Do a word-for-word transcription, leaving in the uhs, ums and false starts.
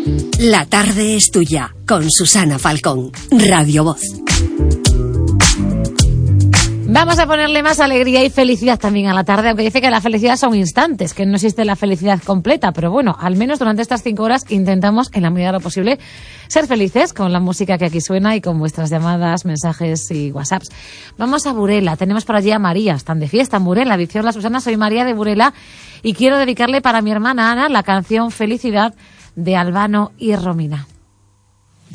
La tarde es tuya, con Susana Falcón, Radio Voz. Vamos a ponerle más alegría y felicidad también a la tarde, aunque dice que la felicidad son instantes, que no existe la felicidad completa, pero bueno, al menos durante estas cinco horas intentamos, en la medida de lo posible, ser felices con la música que aquí suena y con vuestras llamadas, mensajes y WhatsApps. Vamos a Burela, tenemos por allí a María, están de fiesta en Burela. Viciola, Susana, soy María de Burela y quiero dedicarle para mi hermana Ana la canción Felicidad de Albano y Romina.